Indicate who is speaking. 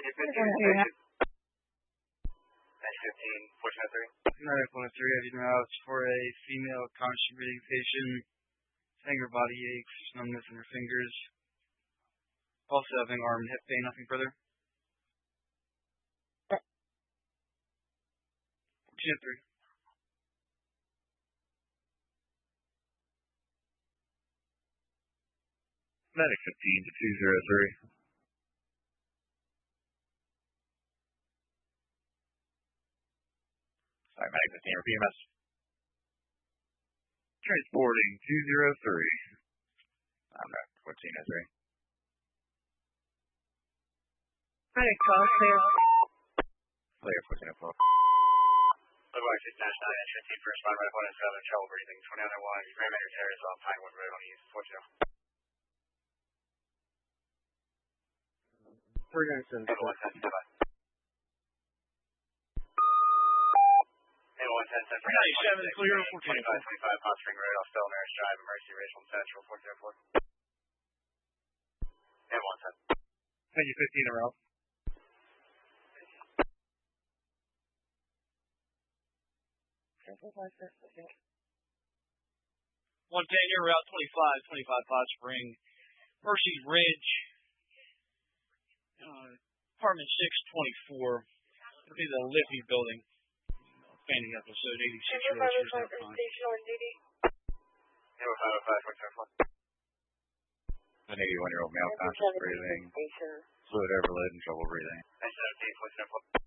Speaker 1: Medical 103, heading routes for a female contributing patient, finger body aches, numbness in her fingers. Also having arm and hip pain, nothing further. 203.
Speaker 2: Medic 15 to 203. Sorry, Medic 15, repeat your message. Transporting 203. I'm at 1403.
Speaker 3: Medic 12, clear.
Speaker 2: Clear, 1404.
Speaker 4: Otherwise, it's Nash 9, entry team first, run right 1 and 7, trouble breathing, 2001, Grand Mayor Terrace off Pinewood Road on East, 40.
Speaker 1: 397.
Speaker 4: Everyone 10, stand by. Everyone 10, stand by.
Speaker 1: 97, clear,
Speaker 4: 25, Hot Spring Road off Stella Drive, Mercy, Rachel Central, 4004. Everyone 10.
Speaker 1: Thank you, 15 around.
Speaker 5: 110, you're route 25 Hot Spring, Mercy Ridge, apartment 624. It'll be the Liffey building. Fanning episode 86 year old.
Speaker 3: Station on duty.
Speaker 4: 0505, 404.
Speaker 2: An 81-year-old male conscious breathing, fluid overload and trouble breathing.
Speaker 4: 17, 404.